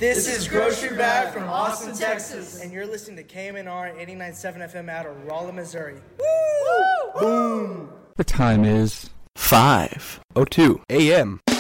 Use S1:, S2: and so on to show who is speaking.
S1: This is Grocery Bag from Austin, Texas. And you're listening to KMNR 89.7 FM out of Rolla, Missouri. Woo! Boom!
S2: The time is
S3: 5:02 a.m.